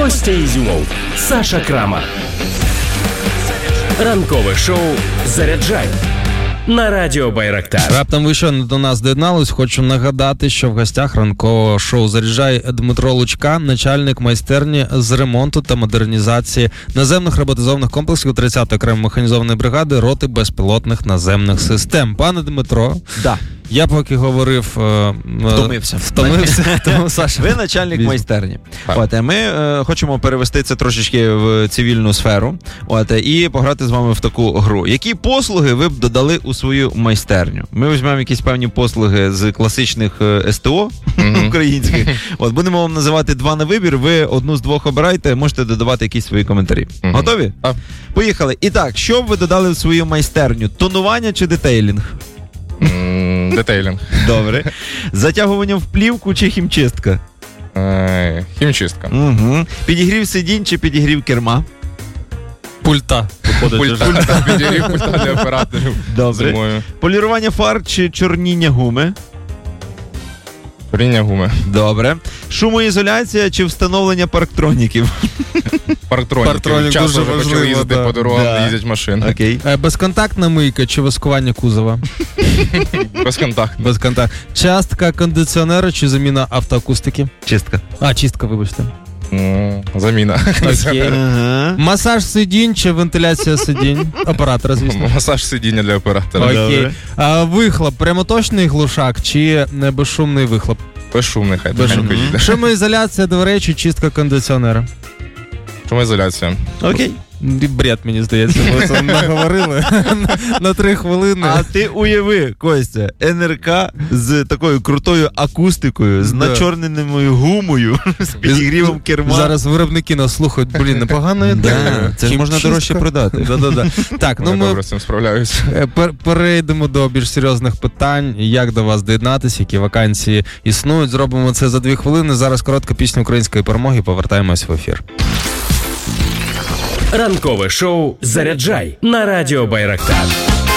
Костя Ізюмов, Саша Крамар. Ранкове шоу «Заряджай» на Радіо Байрактар. Раптом ви щойно до нас доєднались. Хочу нагадати, що в гостях ранкового шоу «Заряджай» Дмитро Лучка, начальник майстерні з ремонту та модернізації наземних роботизованих комплексів 30-ї окремої механізованої бригади роти безпілотних наземних систем. Пане Дмитро, да. Я поки говорив... Втомився. Тому, Саша, ви начальник майстерні. От, ми хочемо перевести це трошечки в цивільну сферу і пограти з вами в таку гру. Які послуги ви б додали у свою майстерню? Ми візьмемо якісь певні послуги з класичних СТО українських. Будемо вам називати два на вибір, ви одну з двох обирайте, можете додавати якісь свої коментарі. Готові? Поїхали. І так, що б ви додали в свою майстерню? Тонування чи детейлінг? Детейлінг. Добре. Затягування в плівку чи хімчистка? Хімчистка. Підігрів сидінь чи підігрів керма? Пульта. Підігрів пульта для операторів. Добре. Зимою. Полірування фар чи чорніння гуми? Чорніння гуми. Добре. Шумоізоляція чи встановлення парктроніків? Парктронік. Часто дуже вже почали важливо, їздити по дорогам, їздять машини. Окей. Безконтактна мийка чи воскування кузова? Безконтактно. Безконтакт. Частка кондиціонера чи заміна автоакустики? Чистка. Чистка, вибачте. Заміна. Окей. Масаж сидінь чи вентиляція сидінь? Оператора, звісно. Масаж сидіння для оператора. Окей. Вихлоп, прямоточний глушак чи безшумний вихлоп? Безшумний, хай тихенько їде. Шумоізоляція дверей чи чистка кондиціонера? Шумоізоляція. Окей. Бред, мені здається, ми це наговорили на 3 хвилини. А ти уяви, Костя, НРК з такою крутою акустикою, з начорненою гумою, з підігрівом керма. Зараз виробники нас слухають, непогана ідея. Це ж можна дорожче продати. Так, Вони добре з цим справляються. Перейдемо до більш серйозних питань. Як до вас доєднатися, які вакансії існують. Зробимо це за 2 хвилини. Зараз коротка пісня української перемоги. Повертаємось в ефір. Ранкове шоу «Заряджай» на Радіо Байрактар.